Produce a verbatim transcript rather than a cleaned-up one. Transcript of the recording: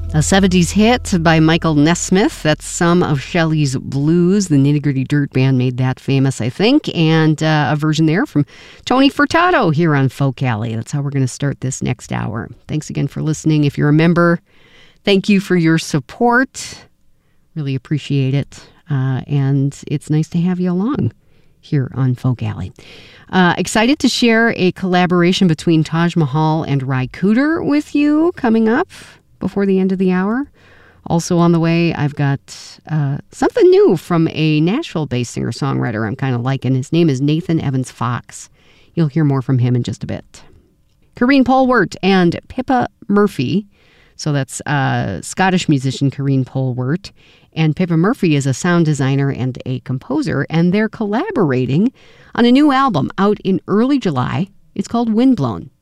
A seventies hit by Michael Nesmith. That's some of Shelley's Blues. The Nitty Gritty Dirt Band made that famous, I think. And uh, a version there from Tony Furtado here on Folk Alley. That's how we're going to start this next hour. Thanks again for listening. If you're a member, thank you for your support. Really appreciate it. Uh, and it's nice to have you along here on Folk Alley. Uh, excited to share a collaboration between Taj Mahal and Ry Cooder with you coming up before the end of the hour. Also on the way, I've got uh, something new from a Nashville-based singer-songwriter I'm kind of liking. His name is Nathan Evans Fox. You'll hear more from him in just a bit. Corrine Polwart and Pippa Murphy. So that's uh, Scottish musician Corrine Polwart. And Pippa Murphy is a sound designer and a composer, and they're collaborating on a new album out in early July. It's called Windblown.